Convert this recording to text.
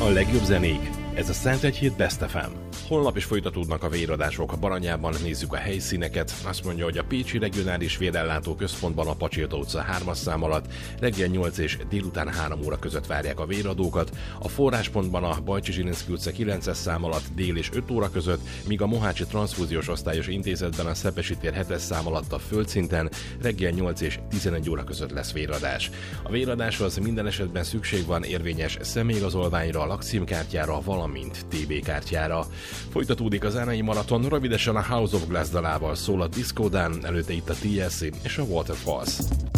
A legjobb zenék. Ez a Szentegyhíd Best FM. Holnap is folytatódnak a véradások a Baranyában, nézzük a helyszíneket. Azt mondja, hogy a Pécsi Regionális Vérellátó Központban a Pacsilta utca 3-as szám alatt reggel 8 és délután 3 óra között várják a véradókat, a forráspontban a Bajcsi Zsilinszky utca 9-es szám alatt dél és 5 óra között, míg a Mohácsi Transzfúziós Osztályos Intézetben a Szepesi tér 7-es szám alatt a földszinten reggel 8 és 11 óra között lesz véradás. A véradáshoz minden esetben szükség van érvényes személyigazolványra, lakcímkártyára, valamint TB kártyára. Folytatódik az Ánai Maraton, rövidesen a House of Glass dalával szól a Disco Dan, előtte itt a TLC és a Waterfalls.